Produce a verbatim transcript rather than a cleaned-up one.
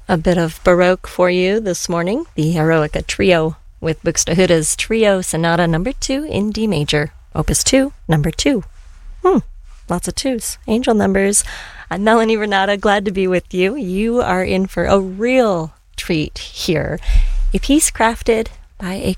A bit of Baroque for you this morning. The Eroica Trio with Buxtehude's Trio Sonata number two in D major. Opus two, number two. Hmm, lots of twos. Angel numbers. I'm Melanie Renata, glad to be with you. You are in for a real treat here. A piece crafted by a